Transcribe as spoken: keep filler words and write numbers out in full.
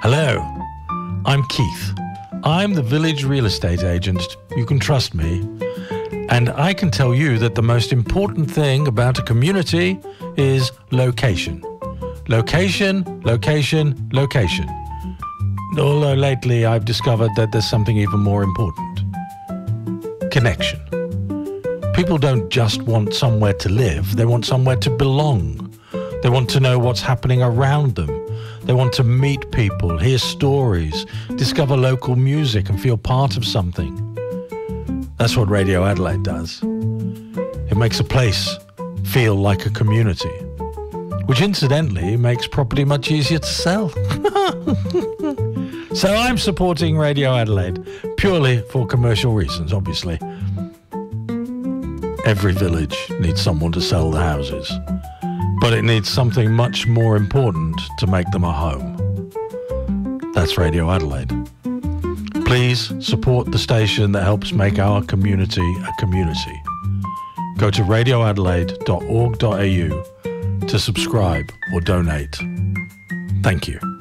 Hello, I'm Keith. I'm the village real estate agent. You can trust me. And I can tell you that the most important thing about a community is location. Location, location, location. Although lately I've discovered that there's something even more important. Connection. People don't just want somewhere to live, they want somewhere to belong. They want to know what's happening around them. They want to meet people, hear stories, discover local music and feel part of something. That's what Radio Adelaide does. It makes a place feel like a community, which incidentally makes property much easier to sell. So I'm supporting Radio Adelaide purely for commercial reasons, obviously. Every village needs someone to sell the houses, but it needs something much more important to make them a home. That's Radio Adelaide. Please support the station that helps make our community a community. Go to radio adelaide dot org dot a u to subscribe or donate. Thank you.